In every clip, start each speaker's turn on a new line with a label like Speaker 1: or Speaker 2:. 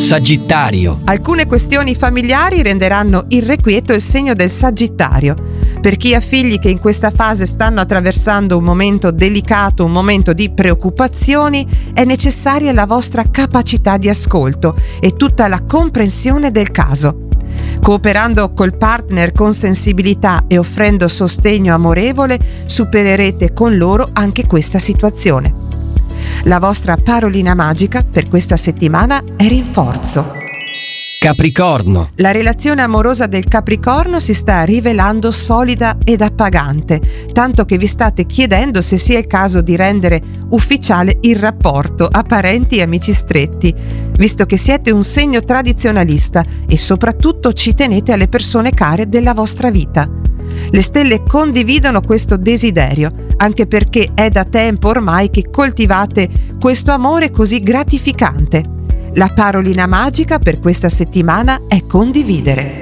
Speaker 1: Sagittario.
Speaker 2: Alcune questioni familiari renderanno irrequieto il segno del Sagittario. Per chi ha figli che in questa fase stanno attraversando un momento delicato, un momento di preoccupazioni, è necessaria la vostra capacità di ascolto e tutta la comprensione del caso. Cooperando col partner con sensibilità e offrendo sostegno amorevole, supererete con loro anche questa situazione. La vostra parolina magica per questa settimana è rinforzo.
Speaker 1: Capricorno.
Speaker 2: La relazione amorosa del Capricorno si sta rivelando solida ed appagante, tanto che vi state chiedendo se sia il caso di rendere ufficiale il rapporto a parenti e amici stretti, visto che siete un segno tradizionalista e soprattutto ci tenete alle persone care della vostra vita. Le stelle condividono questo desiderio, anche perché è da tempo ormai che coltivate questo amore così gratificante. La parolina magica per questa settimana è condividere.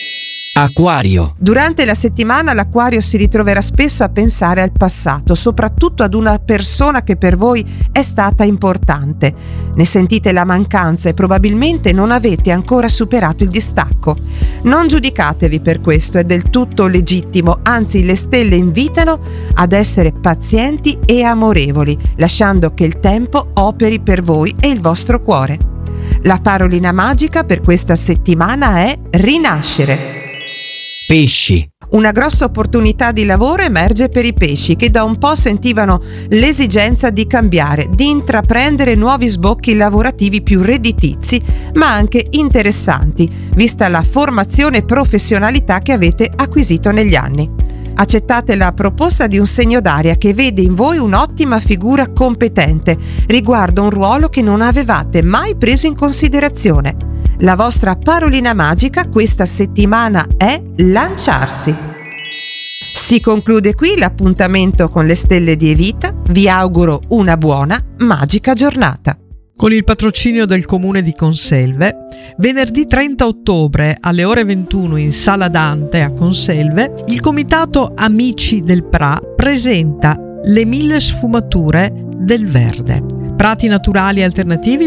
Speaker 1: Acquario.
Speaker 2: Durante la settimana l'Acquario si ritroverà spesso a pensare al passato, soprattutto ad una persona che per voi è stata importante. Ne sentite la mancanza e probabilmente non avete ancora superato il distacco. Non giudicatevi per questo, è del tutto legittimo, anzi le stelle invitano ad essere pazienti e amorevoli, lasciando che il tempo operi per voi e il vostro cuore. La parolina magica per questa settimana è rinascere.
Speaker 1: Pesci.
Speaker 2: Una grossa opportunità di lavoro emerge per i pesci che da un po' sentivano l'esigenza di cambiare, di intraprendere nuovi sbocchi lavorativi più redditizi, ma anche interessanti, vista la formazione e professionalità che avete acquisito negli anni. Accettate la proposta di un segno d'aria che vede in voi un'ottima figura competente riguardo un ruolo che non avevate mai preso in considerazione. La vostra parolina magica questa settimana è lanciarsi. Si conclude qui l'appuntamento con le stelle di Evita. Vi auguro una buona, magica giornata.
Speaker 3: Con il patrocinio del Comune di Conselve, venerdì 30 ottobre alle ore 21 in Sala Dante a Conselve, il Comitato Amici del Pra presenta le 1000 sfumature del verde. Prati naturali alternativi